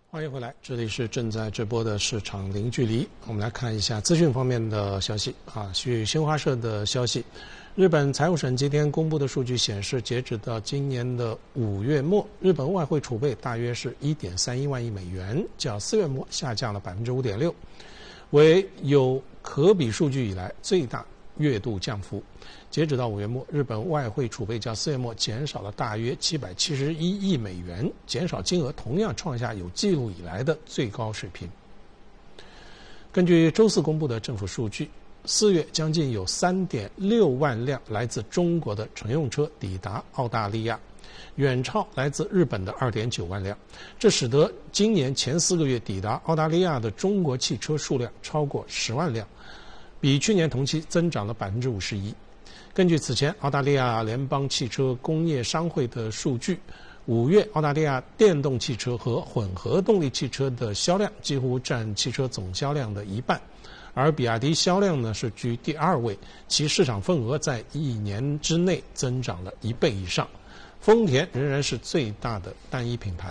欢迎回来，这里是正在直播的市场零距离。我们来看一下资讯方面的消息啊。据新华社的消息，日本财务省今天公布的数据显示，截止到今年的5月末，日本外汇储备大约是1.31万亿美元，较4月末下降了5.6%，为有可比数据以来最大月度降幅。截止到5月末，日本外汇储备较4月末减少了大约771亿美元，减少金额同样创下有记录以来的最高水平。根据周四公布的政府数据，4月将近有3.6万辆来自中国的乘用车抵达澳大利亚，远超来自日本的2.9万辆，这使得今年前4个月抵达澳大利亚的中国汽车数量超过10万辆，比去年同期增长了51%。根据此前澳大利亚联邦汽车工业商会的数据，5月澳大利亚电动汽车和混合动力汽车的销量几乎占汽车总销量的一半，而比亚迪销量呢是居第2位，其市场份额在1年之内增长了1倍以上。丰田仍然是最大的单一品牌。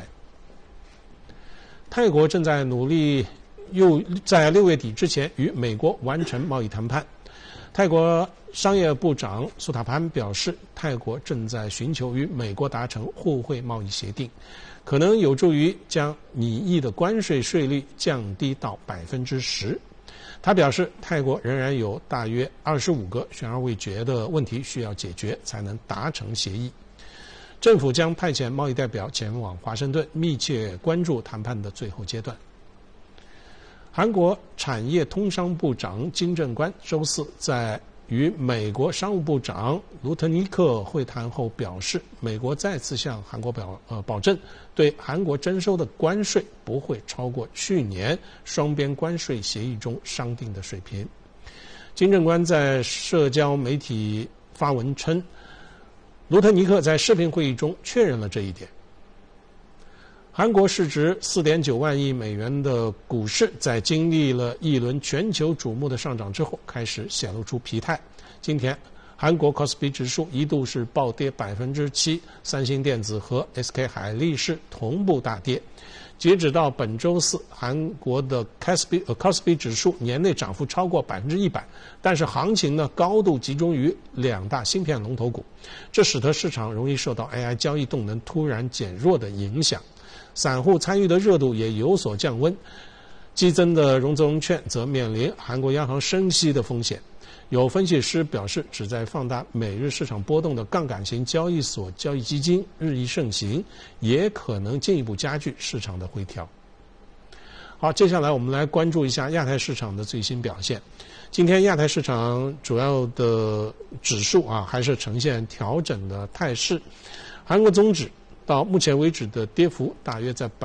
泰国正在努力又在6月底之前与美国完成贸易谈判。泰国商业部长苏塔潘表示，泰国正在寻求与美国达成互惠贸易协定，可能有助于将拟议的关税税率降低到10%。他表示，泰国仍然有大约25个悬而未决的问题需要解决，才能达成协议。政府将派遣贸易代表前往华盛顿，密切关注谈判的最后阶段。韩国产业通商部长金正官周四在与美国商务部长卢特尼克会谈后表示，美国再次向韩国保证，对韩国征收的关税不会超过去年双边关税协议中商定的水平。金正官在社交媒体发文称，卢特尼克在视频会议中确认了这一点。韩国市值4.9万亿美元的股市在经历了一轮全球瞩目的上涨之后，开始显露出疲态。今天，韩国 KOSPI 指数一度是暴跌7%，三星电子和 SK 海力士同步大跌。截止到本周四，韩国的 KOSPI 指数年内涨幅超过100%，但是行情呢高度集中于2大芯片龙头股，这使得市场容易受到 AI 交易动能突然减弱的影响。散户参与的热度也有所降温，激增的融资融券则面临韩国央行升息的风险。有分析师表示，旨在放大每日市场波动的杠杆型交易所交易基金日益盛行，也可能进一步加剧市场的回调。好，接下来我们来关注一下亚太市场的最新表现。今天亚太市场主要的指数还是呈现调整的态势。韩国综指到目前为止的跌幅大约在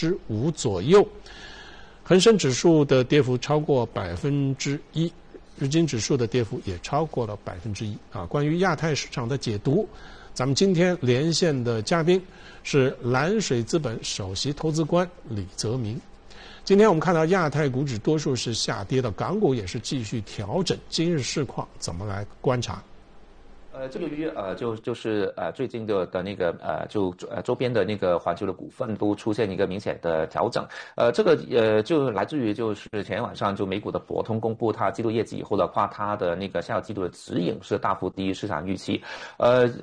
5%左右，恒生指数的跌幅超过1%，日经指数的跌幅也超过了1%。关于亚太市场的解读，咱们今天连线的嘉宾是蓝水资本首席投资官李泽明。今天我们看到亚太股指多数是下跌的，港股也是继续调整，今日市况怎么来观察？ 这个月就是最近的那个周边的那个环球的股份都出现一个明显的调整。这个就来自于就是前天晚上就美股的博通公布它季度业绩以后的话，它的那个下个季度的指引是大幅低于市场预期。